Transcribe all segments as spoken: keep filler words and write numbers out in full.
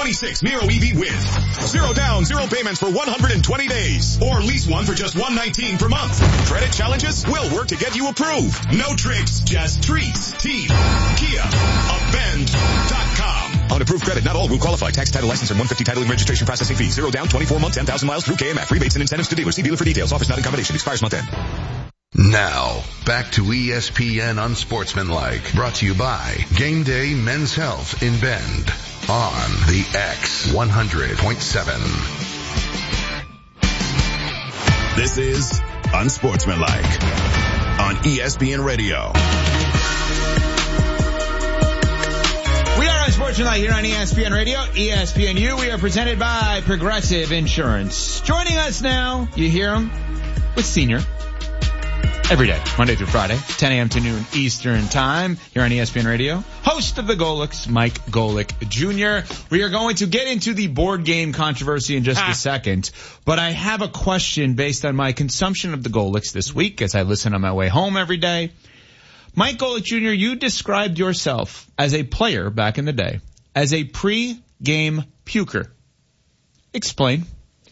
twenty-six Nero E V with zero down, zero payments for one hundred twenty days. Or lease one for just one hundred nineteen dollars per month. Credit challenges? We'll work to get you approved. No tricks, just treats. Team Kia of Bend dot com. On approved credit, not all will qualify. Tax, title, license, and one hundred fifty titling registration processing fee. Zero down, twenty-four month, ten thousand miles through K M F. Rebates and incentives to dealers. See dealer for details. Office not in combination. Expires month end. Now, back to E S P N Unsportsmanlike. Brought to you by Game Day Men's Health in Bend. On the X one hundred point seven. This is Unsportsmanlike on E S P N Radio. We are Unsportsmanlike here on E S P N Radio, E S P N U. We are presented by Progressive Insurance. Joining us now, you hear him, with Senior. Every day, Monday through Friday, ten a.m. to noon Eastern Time, here on E S P N Radio. Host of the Golics, Mike Golic Junior We are going to get into the board game controversy in just ah. a second, but I have a question based on my consumption of the Golics this week as I listen on my way home every day. Mike Golic Junior, you described yourself as a player back in the day, as a pre-game puker. Explain.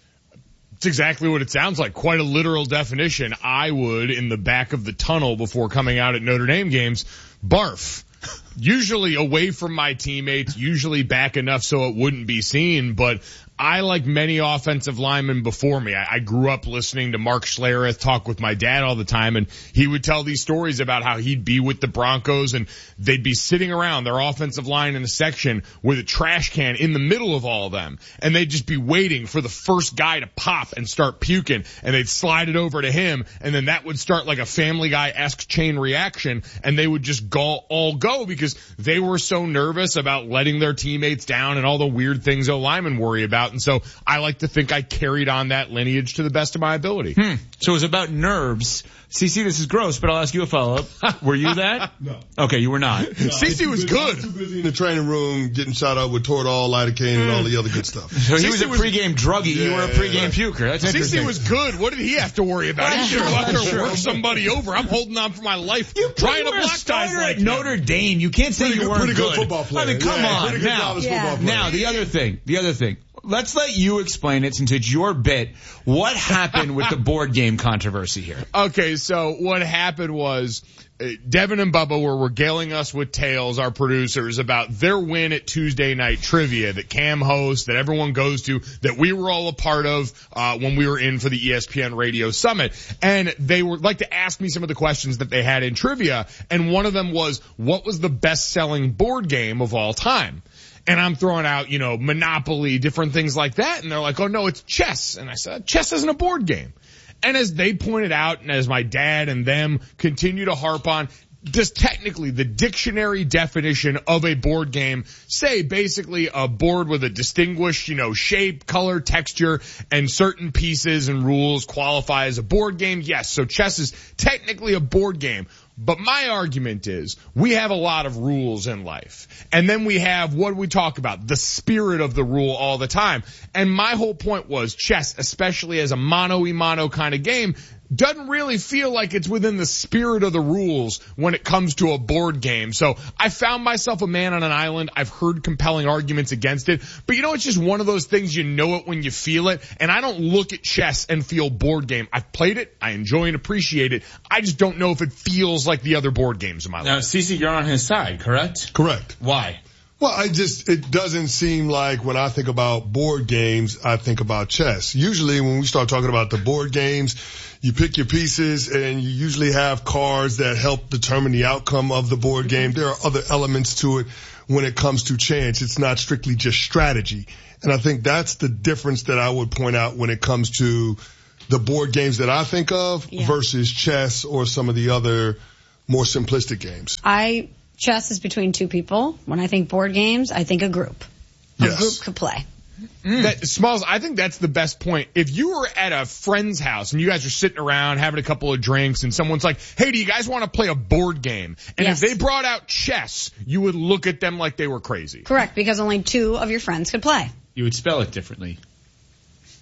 It's exactly what it sounds like. Quite a literal definition. I would, in the back of the tunnel before coming out at Notre Dame games, barf. Usually away from my teammates, usually back enough so it wouldn't be seen, but I, like many offensive linemen before me, I, I grew up listening to Mark Schlereth talk with my dad all the time, and he would tell these stories about how he'd be with the Broncos and they'd be sitting around their offensive line in a section with a trash can in the middle of all of them, and they'd just be waiting for the first guy to pop and start puking, and they'd slide it over to him, and then that would start like a Family Guy-esque chain reaction, and they would just go, all go because they were so nervous about letting their teammates down and all the weird things O-linemen worry about. And so I like to think I carried on that lineage to the best of my ability. Hmm. So it was about nerves. C C, this is gross, but I'll ask you a follow-up. Were you that? No. Okay, you were not. No, C C was busy, good. I was too busy in the training room getting shot up with Toradol, lidocaine, and all the other good stuff. So he C C was a was, pregame druggie. Yeah, you were a pregame yeah. puker. That's C interesting. C was good. What did he have to worry about? He should go out there and work somebody over. I'm holding on for my life. You trying to were a block guys starter like at Notre Dame. You can't say Pretty you good, weren't pretty good football player. I mean, come Yeah, on. pretty good Now, college football player. now, the other thing, the other thing. Let's let you explain it since it's your bit. What happened with the board game controversy here? Okay, so what happened was uh, Devin and Bubba were regaling us with tales, our producers, about their win at Tuesday Night Trivia that Cam hosts, that everyone goes to, that we were all a part of uh when we were in for the E S P N Radio Summit. And they would like to ask me some of the questions that they had in trivia, and one of them was, what was the best-selling board game of all time? And I'm throwing out, you know, Monopoly, different things like that. And they're like, oh, no, it's chess. And I said, chess isn't a board game. And as they pointed out, and as my dad and them continue to harp on, just technically the dictionary definition of a board game say basically a board with a distinguished, you know, shape, color, texture, and certain pieces and rules qualify as a board game. Yes, so chess is technically a board game. But my argument is we have a lot of rules in life. And then we have, what do we talk about? The spirit of the rule all the time. And my whole point was chess, especially as a mano-y-mano kind of game, doesn't really feel like it's within the spirit of the rules when it comes to a board game. So I found myself a man on an island. I've heard compelling arguments against it. But you know, it's just one of those things, you know it when you feel it. And I don't look at chess and feel board game. I've played it. I enjoy and appreciate it. I just don't know if it feels like the other board games in my life. Now, Cece, you're on his side, correct? Correct. Why? Well, I just, it doesn't seem like when I think about board games, I think about chess. Usually when we start talking about the board games, you pick your pieces and you usually have cards that help determine the outcome of the board game. There are other elements to it when it comes to chance. It's not strictly just strategy. And I think that's the difference that I would point out when it comes to the board games that I think of yeah. versus chess or some of the other more simplistic games. I, chess is between two people. When I think board games, I think a group. A yes. group could play. Mm. That, Smalls, I think that's the best point. If you were at a friend's house and you guys are sitting around having a couple of drinks and someone's like, hey, do you guys want to play a board game? And yes. if they brought out chess, you would look at them like they were crazy. Correct, because only two of your friends could play. You would spell it differently.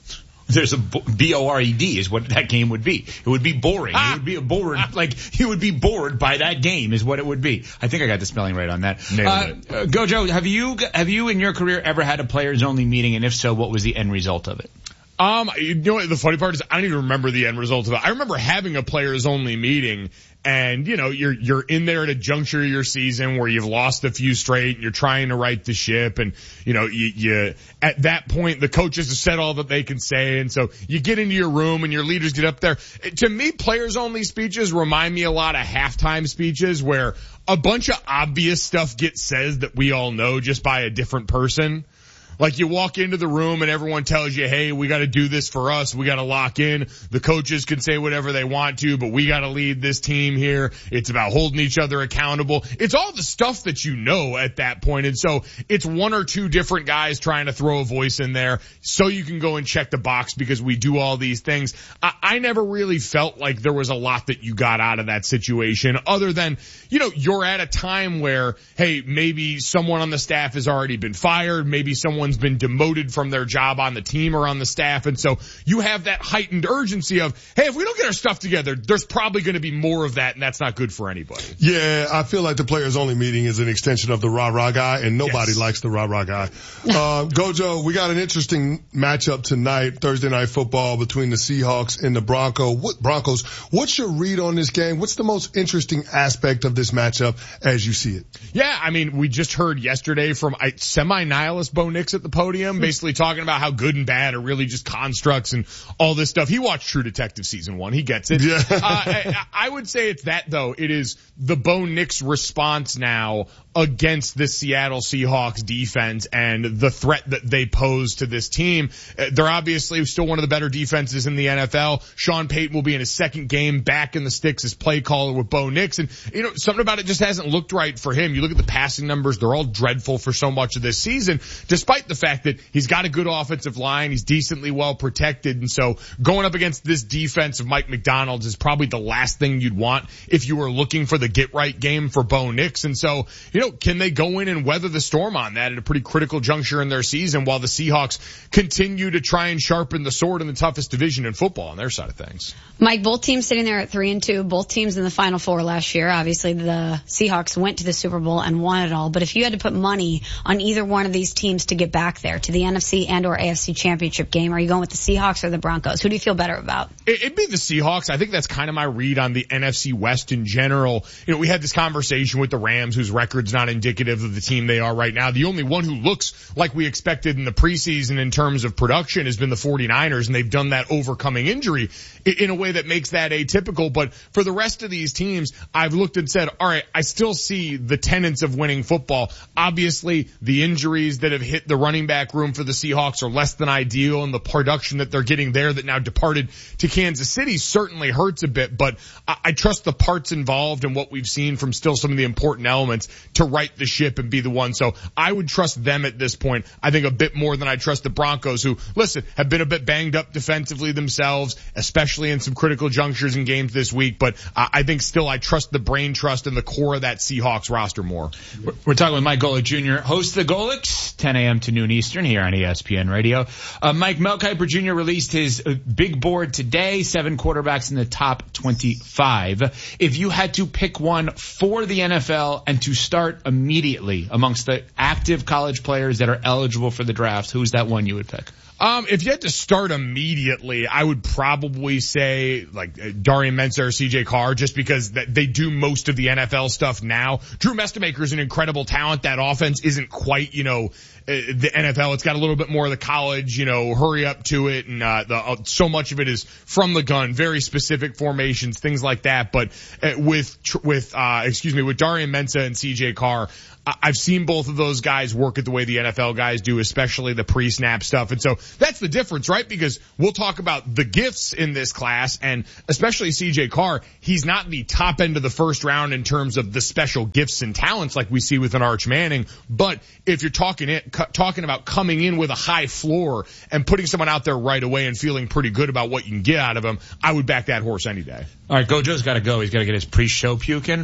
There's a B O R E D is what that game would be. It would be boring. Ah. It would be a bored, like, you would be bored by that game is what it would be. I think I got the spelling right on that. Nailed uh, it. Uh, Gojo, have you, have you in your career ever had a players only meeting? And if so, what was the end result of it? Um, you know what the funny part is? I don't even remember the end result of it. I remember having a players only meeting. And, you know, you're, you're in there at a juncture of your season where you've lost a few straight and you're trying to right the ship. And, you know, you, you, at that point, the coaches have said all that they can say. And so you get into your room and your leaders get up there. To me, players only speeches remind me a lot of halftime speeches where a bunch of obvious stuff gets said that we all know just by a different person. Like you walk into the room and everyone tells you, hey, we got to do this for us. We got to lock in. The coaches can say whatever they want to, but we got to lead this team here. It's about holding each other accountable. It's all the stuff that you know at that point. And so it's one or two different guys trying to throw a voice in there so you can go and check the box because we do all these things. I, I never really felt like there was a lot that you got out of that situation other than, you know, you're at a time where, hey, maybe someone on the staff has already been fired. Maybe someone been demoted from their job on the team or on the staff. And so you have that heightened urgency of, hey, if we don't get our stuff together, there's probably going to be more of that, and that's not good for anybody. Yeah, I feel like the players only meeting is an extension of the rah-rah guy, and nobody yes. likes the rah-rah guy. uh, Gojo, we got an interesting matchup tonight, Thursday Night Football, between the Seahawks and the Bronco. What, Broncos. What's your read on this game? What's the most interesting aspect of this matchup as you see it? Yeah, I mean, we just heard yesterday from a semi-nihilist Bo Nix at the podium, basically talking about how good and bad are really just constructs and all this stuff. He watched True Detective season one. He gets it. Yeah. uh, I, I would say it's that though. It is the Bo Nix response now against the Seattle Seahawks defense and the threat that they pose to this team. They're obviously still one of the better defenses in the N F L. Sean Payton will be in his second game back in the sticks as play caller with Bo Nix. And, you know, something about it just hasn't looked right for him. You look at the passing numbers, they're all dreadful for so much of this season, despite the fact that he's got a good offensive line. He's decently well protected. And so going up against this defense of Mike McDonald's is probably the last thing you'd want if you were looking for the get right game for Bo Nix. And so, you know, can they go in and weather the storm on that at a pretty critical juncture in their season while the Seahawks continue to try and sharpen the sword in the toughest division in football on their side of things? Mike, both teams sitting there at three and two, both teams in the Final Four last year. Obviously the Seahawks went to the Super Bowl and won it all. But if you had to put money on either one of these teams to get back there to the N F C and or A F C championship game, are you going with the Seahawks or the Broncos? Who do you feel better about? It'd be the Seahawks. I think that's kind of my read on the N F C West in general. You know, we had this conversation with the Rams, whose record's not indicative of the team they are right now. The only one who looks like we expected in the preseason in terms of production has been the 49ers, and they've done that overcoming injury in a way that makes that atypical. But for the rest of these teams, I've looked and said, all right, I still see the tenets of winning football. Obviously, the injuries that have hit the running back room for the Seahawks are less than ideal, and the production that they're getting there that now departed to Kansas City certainly hurts a bit. But I, I trust the parts involved and what we've seen from still some of the important elements to right the ship and be the one. So I would trust them at this point, I think, a bit more than I trust the Broncos, who, listen, have been a bit banged up defensively themselves, especially in some critical junctures in games this week. But uh, I think still I trust the brain trust and the core of that Seahawks roster more. We're, we're talking with Mike Golic Junior, host of the Golics, ten a.m. to noon Eastern here on E S P N Radio. Uh, Mike Melkiper Junior released his uh, big board today, seven quarterbacks in the top twenty-five. If you had to pick one for the N F L and to start immediately amongst the active college players that are eligible for the draft, who's that one you would pick? Um, if you had to start immediately, I would probably say like uh, Darian Mensah or C J Carr, just because that they do most of the N F L stuff now. Drew Mestemaker is an incredible talent. That offense isn't quite, you know, uh, the N F L. It's got a little bit more of the college, you know, hurry up to it, and uh, the, uh, so much of it is from the gun, very specific formations, things like that. But uh, with with uh, excuse me, with Darian Mensah and C J Carr, I've seen both of those guys work it the way the N F L guys do, especially the pre-snap stuff. And so that's the difference, right? Because we'll talk about the gifts in this class, and especially C J Carr, he's not the top end of the first round in terms of the special gifts and talents like we see with an Arch Manning. But if you're talking it, talking about coming in with a high floor and putting someone out there right away and feeling pretty good about what you can get out of him, I would back that horse any day. All right, Gojo's got to go. He's got to get his pre-show puking.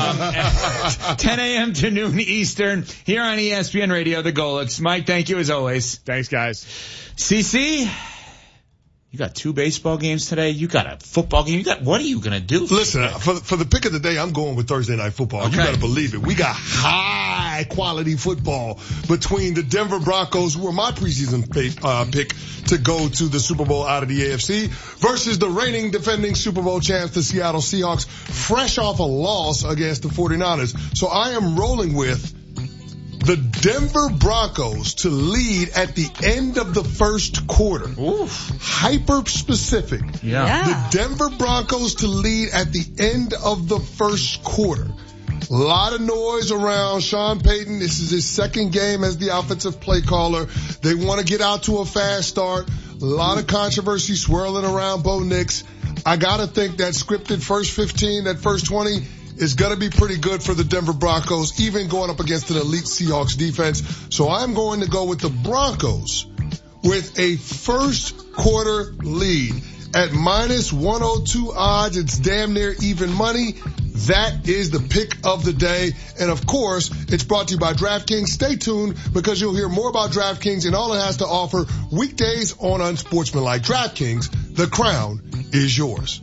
um, ten a.m. to noon Eastern here on E S P N Radio, the Golics. Mike, thank you as always. Thanks, guys. C C, You got two baseball games today. You got a football game. You got, what are you going to do? Listen, for, for the pick of the day, I'm going with Thursday Night Football. Okay. You got to believe it. We got high quality football between the Denver Broncos, who are my preseason pick, uh, pick to go to the Super Bowl out of the A F C, versus the reigning defending Super Bowl champs, the Seattle Seahawks, fresh off a loss against the forty-niners. So I am rolling with the Denver Broncos to lead at the end of the first quarter. Oof. Hyper specific. Yeah. Yeah. The Denver Broncos to lead at the end of the first quarter. A lot of noise around Sean Payton. This is his second game as the offensive play caller. They want to get out to a fast start. A lot of controversy swirling around Bo Nix. I got to think that scripted first fifteen, that first twenty, is going to be pretty good for the Denver Broncos, even going up against an elite Seahawks defense. So I'm going to go with the Broncos with a first quarter lead. At minus one oh two odds, it's damn near even money. That is the pick of the day. And of course, it's brought to you by DraftKings. Stay tuned because you'll hear more about DraftKings and all it has to offer weekdays on Unsportsmanlike. DraftKings, the crown is yours.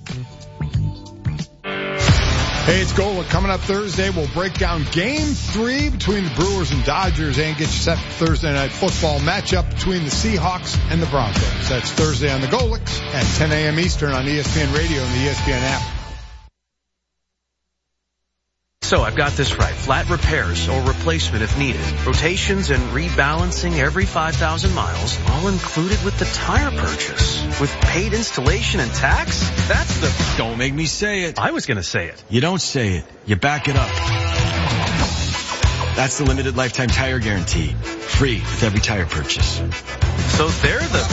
Hey, it's Golic. Coming up Thursday, we'll break down game three between the Brewers and Dodgers and get you set for Thursday night football matchup between the Seahawks and the Broncos. That's Thursday on the Golics at ten a.m. Eastern on E S P N Radio and the E S P N app. So I've got this right. Flat repairs or replacement if needed. Rotations and rebalancing every five thousand miles, all included with the tire purchase. With paid installation and tax? That's the... Don't make me say it. I was going to say it. You don't say it. You back it up. That's the limited lifetime tire guarantee. Free with every tire purchase. So they're the...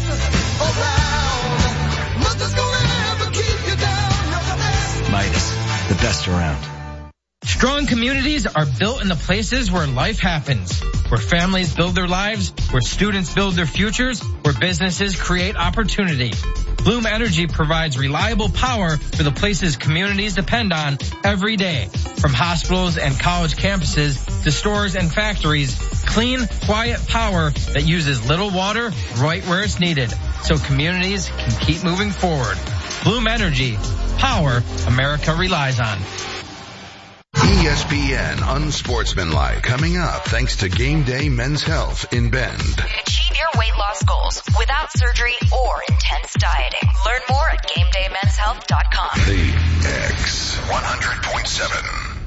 Midas, the best around. Strong communities are built in the places where life happens, where families build their lives, where students build their futures, where businesses create opportunity. Bloom Energy provides reliable power for the places communities depend on every day. From hospitals and college campuses to stores and factories, clean, quiet power that uses little water right where it's needed, so communities can keep moving forward. Bloom Energy, power America relies on. E S P N Unsportsmanlike coming up thanks to Game Day Men's Health in Bend. Achieve your weight loss goals without surgery or intense dieting. Learn more at game day men's health dot com. The X one hundred point seven.